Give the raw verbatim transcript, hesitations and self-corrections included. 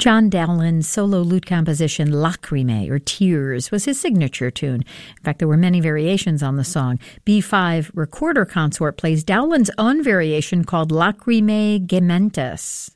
John Dowland's solo lute composition Lacrime, or Tears, was his signature tune. In fact, there were many variations on the song. B five Recorder Consort plays Dowland's own variation called Lacrime Gementes.